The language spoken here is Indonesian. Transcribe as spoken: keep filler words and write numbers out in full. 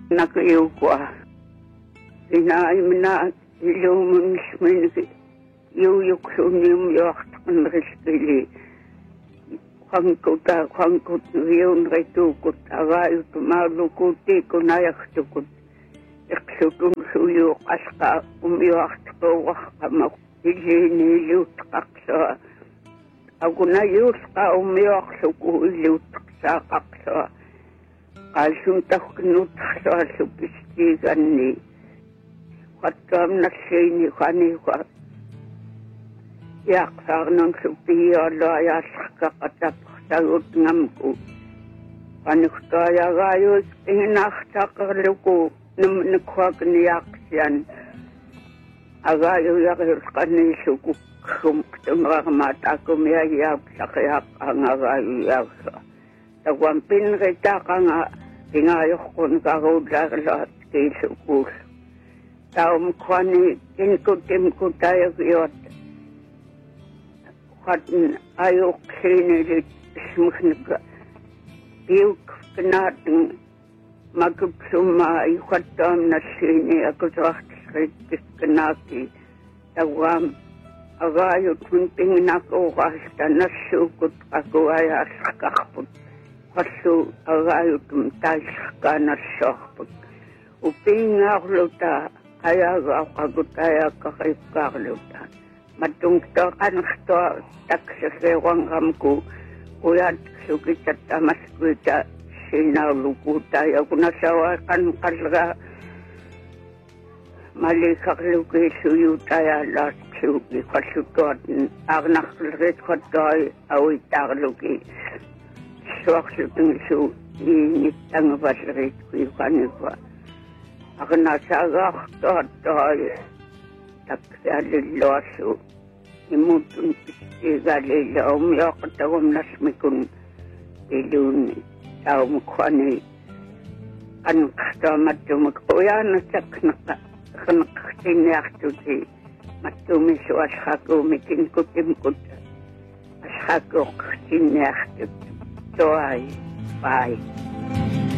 Nakayukwa. Inaimina illuminisminiki yuyuksunium yohtakan riskili. Kwangkuta kwangkut yun retukut agayut malukuti kunayaktukut. Iksutun suyu aska umyohtakawah kamak ilini lutkaksa. Aguna yuska umyohsuku ilutkaksa. Kalsuntak nutsa supistigan Katam nasini kani kwa yaksa ng supiya laya kakatap sagot ngamku. Panikutaya gayos inaksakarluko namnakwa kaniyaksyan. Agayo yakir kanisuku kumktumrakamata kumiyayak sakyak ang agayo yaksa. Tagwampin kita ka nga, tingayok kong kakudar lahat kisukus. Taum kwani kinkutim ko tayo kiyot. Kwatin ayok sinilit smusnika. Iyok kanating magkupsuma iyukatam na sini ako sakit kanaki. Tawam agayot kunting nako kasta nasukot ako ay asakakpot. Kaso agayutum tayo na sokpot. Uping akluta ayaw kagutaya kakipakluta. Matungto kanakto taksasewang kamku. Kuyat sukit at tamas kuita sinalukutaya. Kung nasawakan kalga malikakluki suyutaya las suki. Kasutot agnaklrit kotoy awitakluki. Suaksutong su initang basrit kuyukanigwa. Ako nasagak totoy taksaliloso. Imutun pistigalila umyokatawam nasmikun ilun taum kwani kanakta matumagpuya na saknaka kanakatinaktuti matumiso ashago mikinkutimkut ashago tinaktuti. Bye. Bye.